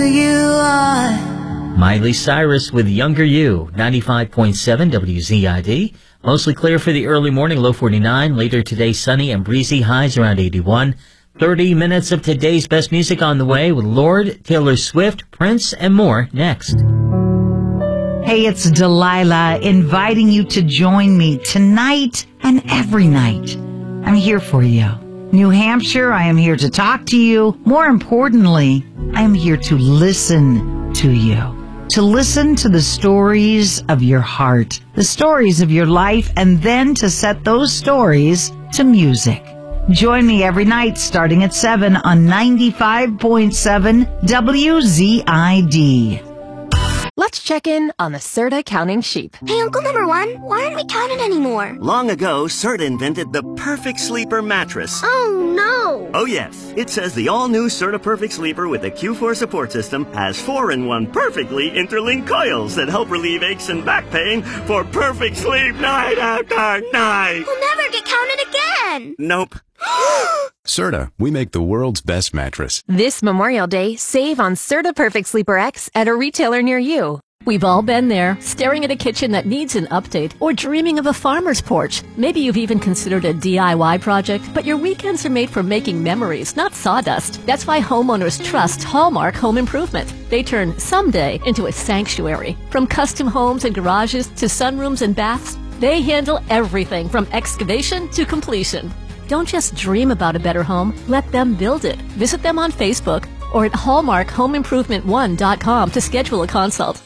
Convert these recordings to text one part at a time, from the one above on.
You are. Miley Cyrus with Younger You, 95.7 WZID. Mostly clear for the early morning, low 49. Later today, sunny and breezy, highs around 81. 30 minutes of today's best music on the way with Lorde, Taylor Swift, Prince, and more next. Hey, it's Delilah inviting you to join me tonight and every night. I'm here for you. New Hampshire, I am here to talk to you. More importantly, I am here to listen to you. To listen to the stories of your heart, the stories of your life, and then to set those stories to music. Join me every night starting at 7 on 95.7 WZID. Let's check in on the Serta counting sheep. Hey, Uncle Number One, why aren't we counting anymore? Long ago, Serta invented the Perfect Sleeper mattress. Oh, no. Oh, yes. It says the all-new Serta Perfect Sleeper with the Q4 support system has 4-in-1 perfectly interlinked coils that help relieve aches and back pain for perfect sleep night after night. We'll never get counted again. Nope. Serta, we make the world's best mattress. This Memorial Day, save on Serta Perfect Sleeper X at a retailer near you. We've all been there, staring at a kitchen that needs an update, or dreaming of a farmer's porch. Maybe you've even considered a DIY project, but your weekends are made for making memories, not sawdust. That's why homeowners trust Hallmark Home Improvement. They turn someday into a sanctuary. From custom homes and garages to sunrooms and baths, they handle everything from excavation to completion. Don't just dream about a better home, let them build it. Visit them on Facebook or at hallmarkhomeimprovement1.com to schedule a consult.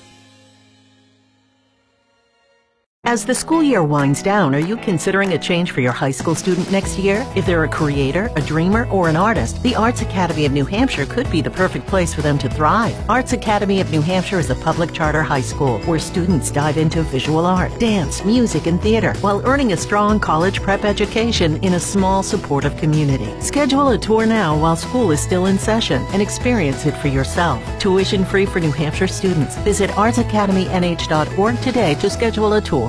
As the school year winds down, are you considering a change for your high school student next year? If they're a creator, a dreamer, or an artist, the Arts Academy of New Hampshire could be the perfect place for them to thrive. Arts Academy of New Hampshire is a public charter high school where students dive into visual art, dance, music, and theater while earning a strong college prep education in a small, supportive community. Schedule a tour now while school is still in session and experience it for yourself. Tuition free for New Hampshire students. Visit artsacademynh.org today to schedule a tour.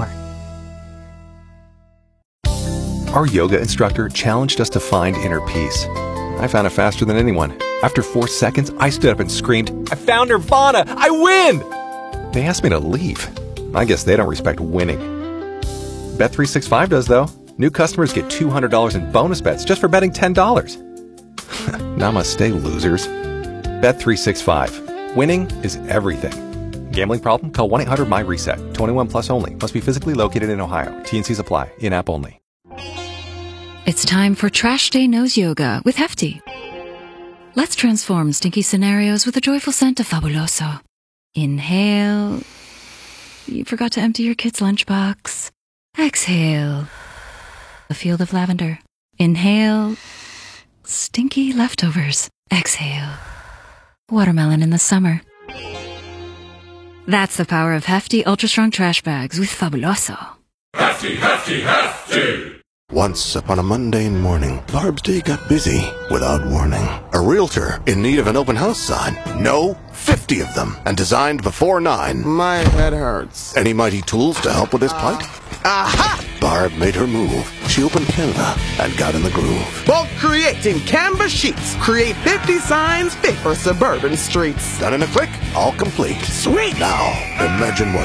Our yoga instructor challenged us to find inner peace. I found it faster than anyone. After 4 seconds, I stood up and screamed, "I found Nirvana! I win!" They asked me to leave. I guess they don't respect winning. Bet365 does, though. New customers get $200 in bonus bets just for betting $10. Namaste, losers. Bet365. Winning is everything. Gambling problem? Call 1-800-MY-RESET. 21 plus only. Must be physically located in Ohio. T&Cs apply. In-app only. It's time for Trash Day Nose Yoga with Hefty. Let's transform stinky scenarios with a joyful scent of Fabuloso. Inhale. You forgot to empty your kid's lunchbox. Exhale. A field of lavender. Inhale. Stinky leftovers. Exhale. Watermelon in the summer. That's the power of Hefty Ultra Strong Trash Bags with Fabuloso. Hefty, Hefty, Hefty! Once upon a mundane morning, Barb's day got busy without warning. A realtor in need of an open house sign. No, 50 of them, and designed before 9. My head hurts. Any mighty tools to help with his plight? Aha! Barb made her move. She opened Canva and got in the groove. Bulk creating Canva sheets. Create 50 signs fit for suburban streets. Done in a click, all complete. Sweet! Now, imagine what